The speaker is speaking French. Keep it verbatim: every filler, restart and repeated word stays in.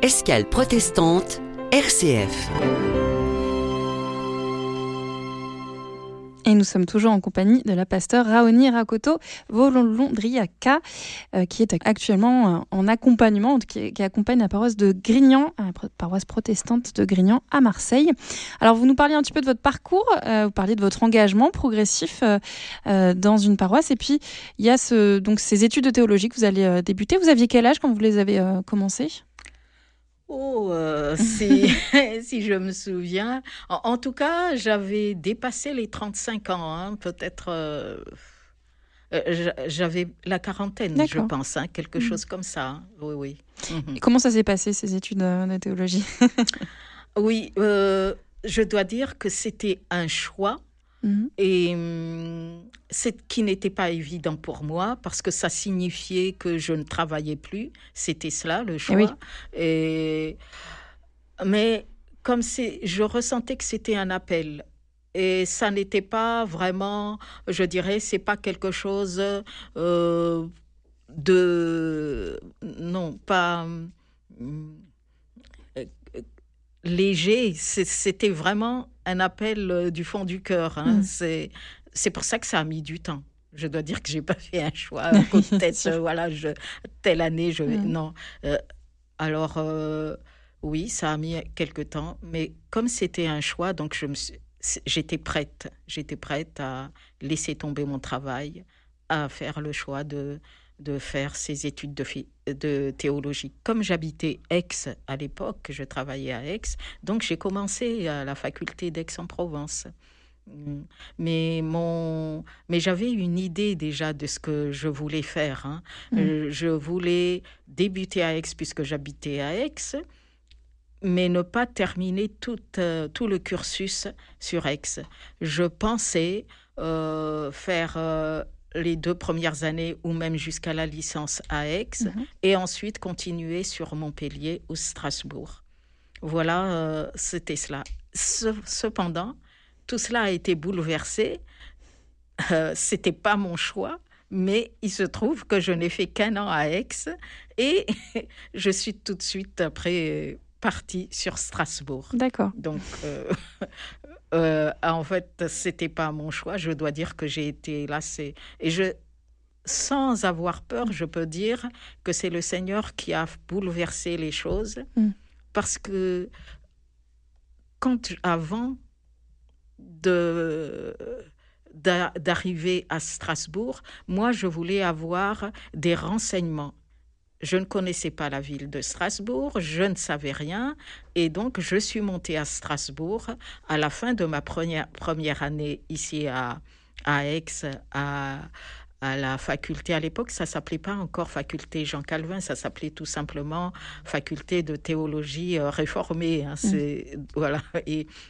Escale protestante, R C F. Et nous sommes toujours en compagnie de la pasteure Raoni Rakoto Volondriaka, euh, qui est actuellement euh, en accompagnement, qui, qui accompagne la paroisse de Grignan, la paroisse protestante de Grignan à Marseille. Alors, vous nous parliez un petit peu de votre parcours, euh, vous parliez de votre engagement progressif euh, euh, dans une paroisse, et puis il y a ce, donc ces études de théologie que vous allez euh, débuter. Vous aviez quel âge quand vous les avez euh, commencées ? Oh, euh, si, si je me souviens. En, en tout cas, j'avais dépassé les trente-cinq ans, hein, peut-être. Euh, euh, j'avais la quarantaine, D'accord. je pense, hein, quelque mmh. chose comme ça. Hein. Oui, oui. Mmh. Et comment ça s'est passé, ces études de, de théologie ? Oui, euh, je dois dire que c'était un choix. Mmh. Et hum, c'est qui n'était pas évident pour moi parce que ça signifiait que je ne travaillais plus. C'était cela le choix. Et oui. Et... Mais comme c'est, je ressentais que c'était un appel et ça n'était pas vraiment, je dirais, c'est pas quelque chose euh, de, non, pas. Hum, léger, c'était vraiment un appel du fond du cœur. Hein. Mmh. C'est, c'est pour ça que ça a mis du temps. Je dois dire que j'ai pas fait un choix. Peut-être, euh, voilà, je, telle année, je vais. Mmh. Non. Euh, alors, euh, oui, ça a mis quelque temps, mais comme c'était un choix, donc je me suis, j'étais prête. J'étais prête à laisser tomber mon travail, à faire le choix de. de faire ces études de, de théologie. Comme j'habitais Aix à l'époque, je travaillais à Aix, donc j'ai commencé à la faculté d'Aix-en-Provence. Mais, mon, mais j'avais une idée déjà de ce que je voulais faire. Hein. Mmh. Je voulais débuter à Aix puisque j'habitais à Aix, mais ne pas terminer tout, euh, tout le cursus sur Aix. Je pensais euh, faire... Euh, les deux premières années ou même jusqu'à la licence à Aix mmh. et ensuite continuer sur Montpellier ou Strasbourg. Voilà, euh, c'était cela. Cependant, tout cela a été bouleversé. Euh, c'était pas mon choix, mais il se trouve que je n'ai fait qu'un an à Aix et je suis tout de suite après partie sur Strasbourg. D'accord. Donc... Euh, Euh, en fait, c'était pas mon choix. Je dois dire que j'ai été lassée. Et je, sans avoir peur, je peux dire que c'est le Seigneur qui a bouleversé les choses. Mm. Parce que quand, avant de, d'arriver à Strasbourg, moi, je voulais avoir des renseignements. Je ne connaissais pas la ville de Strasbourg, je ne savais rien. Et donc, je suis montée à Strasbourg à la fin de ma première, première année ici à, à Aix, à, à la faculté. À l'époque, ça ne s'appelait pas encore faculté Jean Calvin, ça s'appelait tout simplement faculté de théologie euh, réformée. Hein, c'est, mmh. voilà. Et